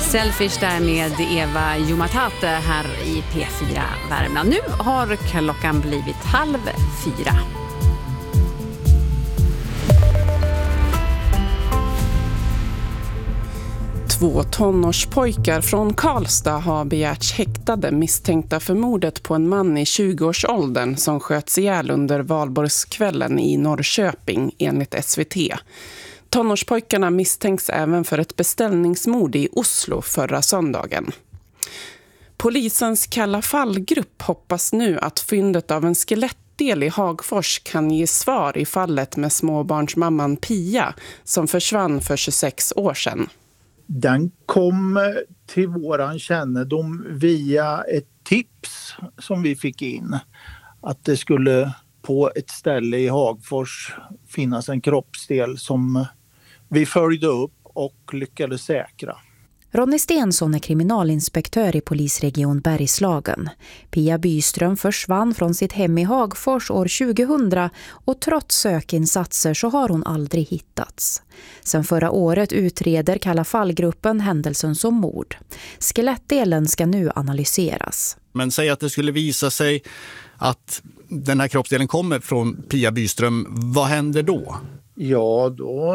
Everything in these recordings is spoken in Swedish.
Selfish där med Eva Jumatate här i P4 Värmland. Nu har klockan blivit 3:30. 2 tonårspojkar från Karlstad har begärts häktade misstänkta för mordet på en man i 20-årsåldern som sköts ihjäl under valborgskvällen i Norrköping enligt SVT. Tonårspojkarna misstänks även för ett beställningsmord i Oslo förra söndagen. Polisens Kalla fallgrupp hoppas nu att fyndet av en skelettdel i Hagfors kan ge svar i fallet med småbarnsmamman Pia som försvann för 26 år sedan. Den kom till våran kännedom via ett tips som vi fick in. Att det skulle på ett ställe i Hagfors finnas en kroppsdel som vi följde upp och lyckades säkra. Ronny Stensson är kriminalinspektör i polisregion Bergslagen. Pia Byström försvann från sitt hem i Hagfors år 2000 och trots sökinsatser så har hon aldrig hittats. Sen förra året utreder Kalla fallgruppen händelsen som mord. Skelettdelen ska nu analyseras. Men säg att det skulle visa sig att den här kroppsdelen kommer från Pia Byström. Vad händer då? Ja, då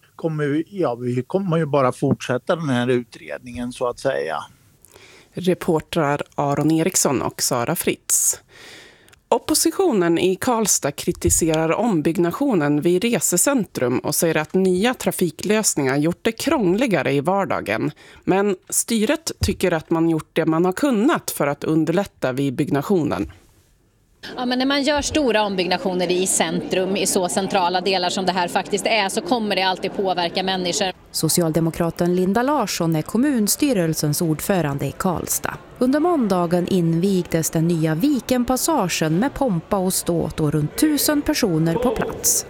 vi kommer ju bara fortsätta den här utredningen så att säga. Reportrar Aron Eriksson och Sara Fritz. Oppositionen i Karlstad kritiserar ombyggnationen vid resecentrum och säger att nya trafiklösningar gjort det krångligare i vardagen. Men styret tycker att man gjort det man har kunnat för att underlätta vid byggnationen. Ja, men när man gör stora ombyggnationer i centrum, i så centrala delar som det här faktiskt är, så kommer det alltid påverka människor. Socialdemokraten Linda Larsson är kommunstyrelsens ordförande i Karlstad. Under måndagen invigdes den nya Vikenpassagen med pompa och ståt och runt 1000 personer på plats.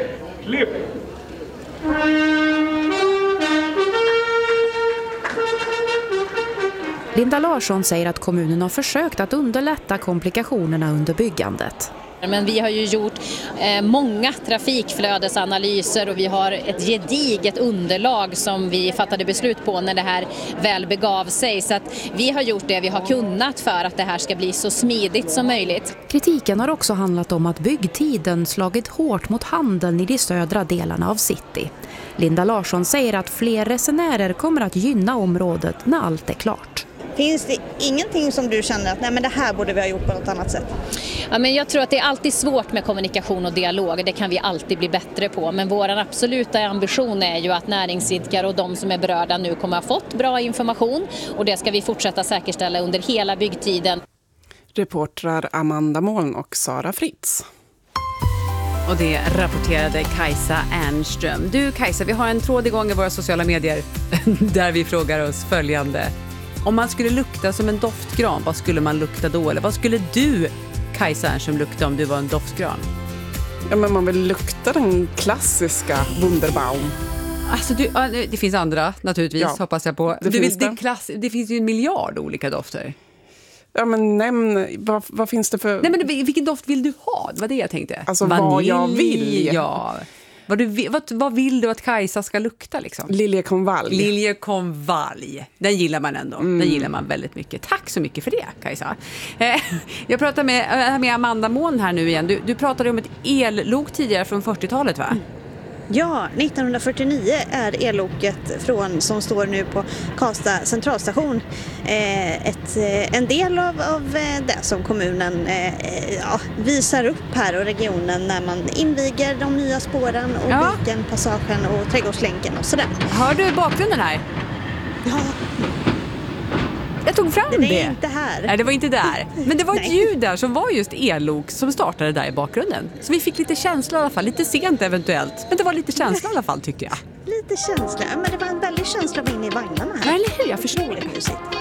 Linda Larsson säger att kommunen har försökt att underlätta komplikationerna under byggandet. Men vi har ju gjort många trafikflödesanalyser och vi har ett gediget underlag som vi fattade beslut på när det här väl begav sig. Så att vi har gjort det vi har kunnat för att det här ska bli så smidigt som möjligt. Kritiken har också handlat om att byggtiden slagit hårt mot handeln i de södra delarna av city. Linda Larsson säger att fler resenärer kommer att gynna området när allt är klart. Finns det ingenting som du känner att nej, men det här borde vi ha gjort på något annat sätt? Ja, men jag tror att det är alltid svårt med kommunikation och dialog. Det kan vi alltid bli bättre på. Men vår absoluta ambition är ju att näringsidkare och de som är berörda nu kommer att ha fått bra information. Och det ska vi fortsätta säkerställa under hela byggtiden. Reportrar Amanda Moln och Sara Fritz. Och det rapporterade Kajsa Ernström. Du Kajsa, vi har en tråd igång i våra sociala medier där vi frågar oss följande. Om man skulle lukta som en doftgran, vad skulle man lukta då? Eller vad skulle du, Kajsa Ernström, lukta om du var en doftgran? Ja, men man vill lukta den klassiska Wunderbaum. Alltså det finns andra naturligtvis, hoppas jag på. Det finns ju en miljard olika dofter. Ja, men nämn, vad finns det för... Nej, men vilken doft vill du ha? Det var det jag tänkte. Alltså vad jag vill. Ja. Vad vill du att Kajsa ska lukta liksom? Liljekonvalj. Liljekonvalj. Den gillar man ändå. Den gillar man väldigt mycket. Tack så mycket för det, Kajsa. Jag pratar med Amanda Moln här nu igen. Du pratade om ett ellok tidigare från 40-talet, va? Ja, 1949 är elloket som står nu på Karlstad centralstation en del av det som kommunen visar upp här och regionen när man inviger de nya spåren och Vikenpassagen och Trädgårdslänken och sådär. Hör du bakgrunden här? Ja. Jag tog fram det. Det är inte här. Nej, det var inte där. Men det var ett ljud där som var just ellok som startade där i bakgrunden. Så vi fick lite känsla i alla fall. Lite sent eventuellt. Men det var lite känsla i alla fall, tycker jag. Lite känsla. Men det var en väldigt känsla av in i vagnarna här. Eller hur? Jag förstår det.